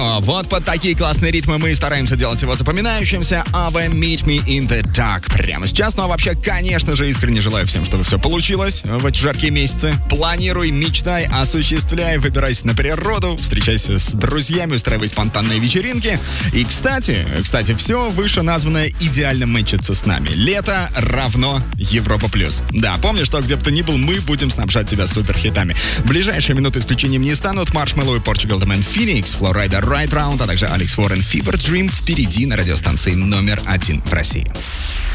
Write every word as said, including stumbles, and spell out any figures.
О, вот под такие классные ритмы мы стараемся делать его запоминающимся. Ava Meet Me in the Dark прямо сейчас. Ну а вообще, конечно же, искренне желаю всем, чтобы все получилось в эти жаркие месяцы. Планируй, мечтай, осуществляй, выбирайся на природу, встречайся с друзьями, устраивай спонтанные вечеринки. И, кстати, кстати, все вышеназванное идеально мэчится с нами. Лето равно Европа плюс. Да, помни, что где бы ты ни был, мы будем снабжать тебя суперхитами. Ближайшие минуты исключением не станут. Маршмеллоу и Portugal The Man Phoenix, Флорайда Right Round, а также Алекс Уоррен Fever Dream впереди на радиостанции номер один в России.